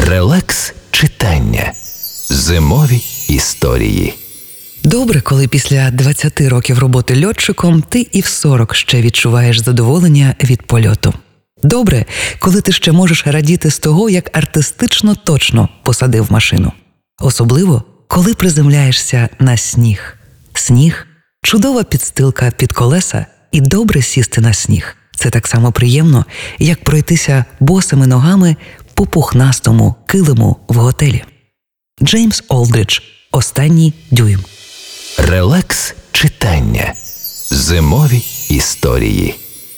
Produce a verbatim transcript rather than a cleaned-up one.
Релакс читання. Зимові історії. Добре, коли після двадцяти років роботи льотчиком ти і в сорок ще відчуваєш задоволення від польоту. Добре, коли ти ще можеш радіти з того, як артистично точно посадив машину. Особливо, коли приземляєшся на сніг. Сніг – чудова підстилка під колеса, і добре сісти на сніг. Це так само приємно, як пройтися босими ногами по пухнастому килиму в готелі. Джеймс Олдридж. Останній дюйм. Релакс читання. Зимові історії.